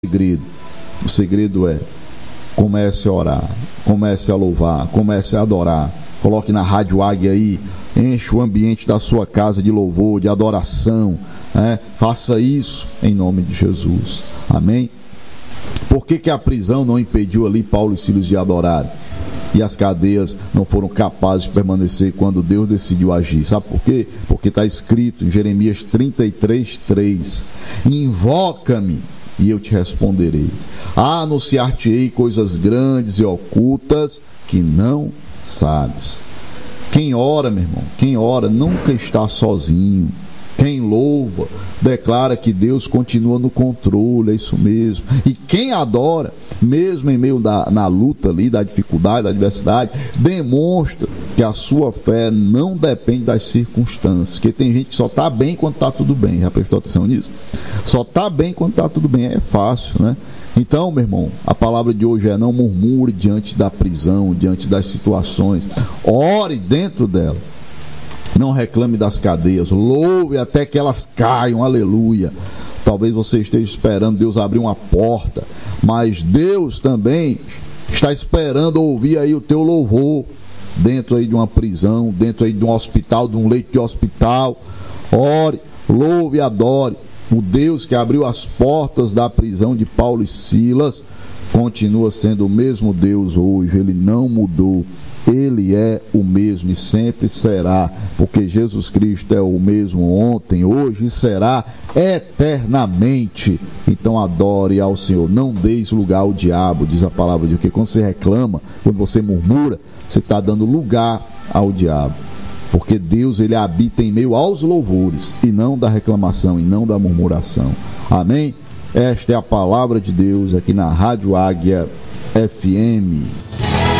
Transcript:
O segredo é: comece a orar, comece a louvar, comece a adorar. Coloque na Rádio Águia aí, enche o ambiente da sua casa de louvor, de adoração, né? Faça isso em nome de Jesus. Amém? Por que a prisão não impediu ali Paulo e Silas de adorarem? E as cadeias não foram capazes de permanecer quando Deus decidiu agir. Sabe por quê? Porque está escrito em Jeremias 33:3: invoca-me e eu te responderei. Anunciar-te-ei coisas grandes e ocultas que não sabes. Quem ora, meu irmão, quem ora nunca está sozinho. Quem louva declara que Deus continua no controle, é isso mesmo. E quem adora, mesmo em meio na luta ali, da dificuldade, da adversidade, demonstra que a sua fé não depende das circunstâncias. Porque tem gente que só está bem quando está tudo bem. Já prestou atenção nisso? Só está bem quando está tudo bem. É fácil, né? Então, meu irmão, a palavra de hoje é: não murmure diante da prisão, diante das situações. Ore dentro dela. Não reclame das cadeias, louve até que elas caiam, aleluia. Talvez você esteja esperando Deus abrir uma porta, mas Deus também está esperando ouvir aí o teu louvor, dentro aí de uma prisão, dentro aí de um hospital, de um leito de hospital. Ore, louve e adore. O Deus que abriu as portas da prisão de Paulo e Silas continua sendo o mesmo Deus hoje, ele não mudou. Ele é o mesmo e sempre será, porque Jesus Cristo é o mesmo ontem, hoje e será eternamente. Então adore ao Senhor, não deis lugar ao diabo, diz a palavra de Deus, porque quando você reclama, quando você murmura, você está dando lugar ao diabo, porque Deus, ele habita em meio aos louvores, e não da reclamação, e não da murmuração. Amém? Esta é a palavra de Deus aqui na Rádio Águia FM.